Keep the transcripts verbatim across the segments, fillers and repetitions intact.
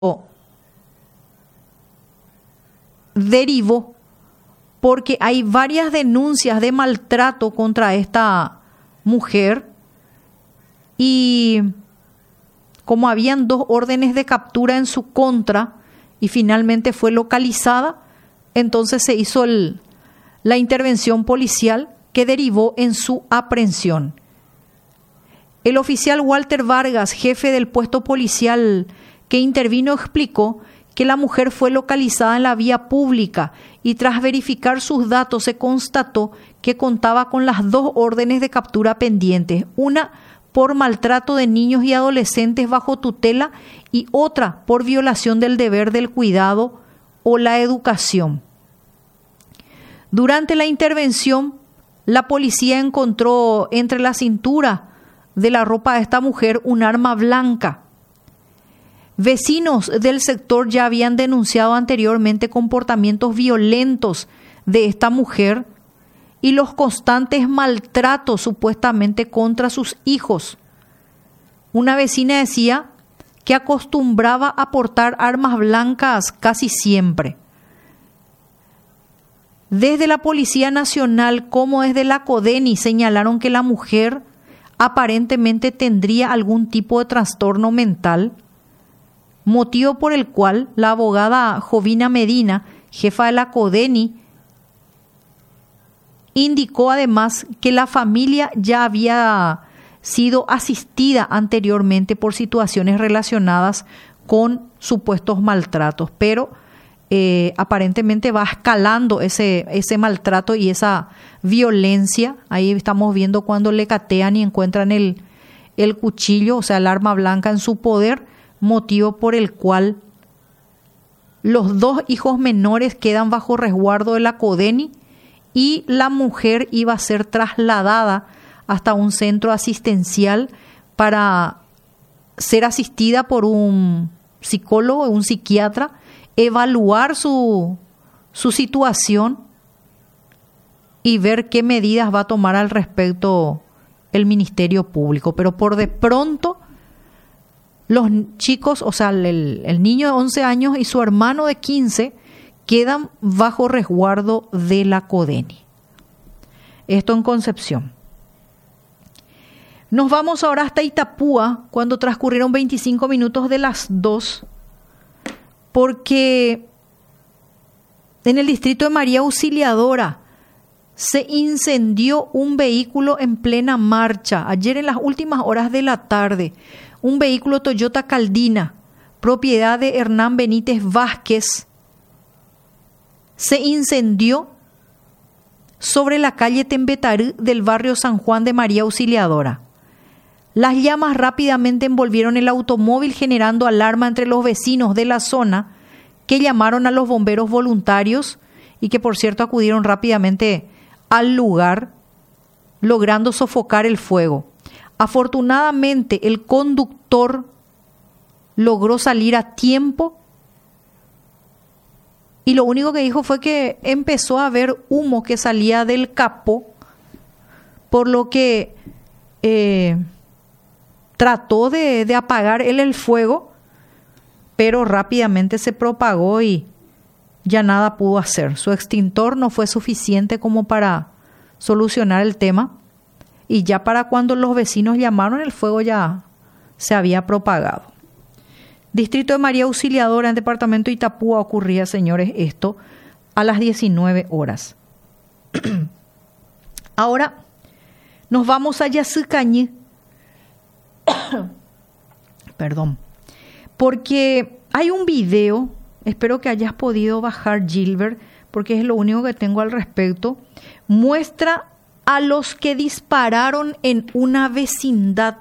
derivó porque hay varias denuncias de maltrato contra esta mujer y como habían dos órdenes de captura en su contra y finalmente fue localizada, entonces se hizo el, la intervención policial que derivó en su aprehensión. El oficial Walter Vargas, jefe del puesto policial que intervino, explicó que la mujer fue localizada en la vía pública y tras verificar sus datos se constató que contaba con las dos órdenes de captura pendientes, una por maltrato de niños y adolescentes bajo tutela y otra por violación del deber del cuidado o la educación. Durante la intervención, la policía encontró entre la cintura de la ropa de esta mujer un arma blanca. Vecinos del sector ya habían denunciado anteriormente comportamientos violentos de esta mujer y los constantes maltratos supuestamente contra sus hijos. Una vecina decía que acostumbraba a portar armas blancas casi siempre. Desde la Policía Nacional como desde la CODENI señalaron que la mujer aparentemente tendría algún tipo de trastorno mental, motivo por el cual la abogada Jovina Medina, jefa de la CODENI, indicó además que la familia ya había sido asistida anteriormente por situaciones relacionadas con supuestos maltratos, pero eh, aparentemente va escalando ese, ese maltrato y esa violencia. Ahí estamos viendo cuando le catean y encuentran el, el cuchillo, o sea, el arma blanca en su poder, motivo por el cual los dos hijos menores quedan bajo resguardo de la CODENI y la mujer iba a ser trasladada hasta un centro asistencial para ser asistida por un psicólogo, un psiquiatra, evaluar su, su situación y ver qué medidas va a tomar al respecto el Ministerio Público. Pero por de pronto, los chicos, o sea, el, el niño de once años y su hermano de quince quedan bajo resguardo de la CODENI. Esto en Concepción. Nos vamos ahora hasta Itapúa, cuando transcurrieron veinticinco minutos de las dos, porque en el distrito de María Auxiliadora se incendió un vehículo en plena marcha. Ayer en las últimas horas de la tarde, un vehículo Toyota Caldina, propiedad de Hernán Benítez Vázquez, se incendió sobre la calle Tembetarú del barrio San Juan de María Auxiliadora. Las llamas rápidamente envolvieron el automóvil, generando alarma entre los vecinos de la zona, que llamaron a los bomberos voluntarios y que, por cierto, acudieron rápidamente al lugar, logrando sofocar el fuego. Afortunadamente, el conductor logró salir a tiempo y lo único que dijo fue que empezó a ver humo que salía del capó, por lo que eh, trató de, de apagar él el fuego, pero rápidamente se propagó y ya nada pudo hacer. Su extintor no fue suficiente como para solucionar el tema y ya para cuando los vecinos llamaron, el fuego ya se había propagado. Distrito de María Auxiliadora, en departamento de Itapúa, ocurría, señores, esto a las diecinueve horas. Ahora nos vamos a Yacycañí. Perdón. Porque hay un video, espero que hayas podido bajar, Gilbert, porque es lo único que tengo al respecto. Muestra a los que dispararon en una vecindad.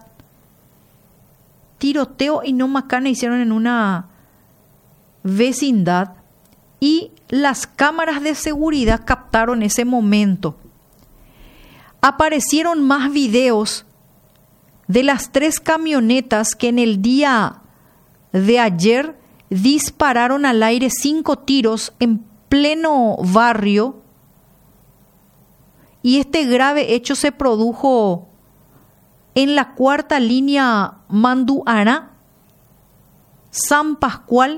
Tiroteo y no macana hicieron en una vecindad y las cámaras de seguridad captaron ese momento. Aparecieron más videos de las tres camionetas que en el día de ayer dispararon al aire cinco tiros en pleno barrio, y este grave hecho se produjo en la cuarta línea Manduara, San Pascual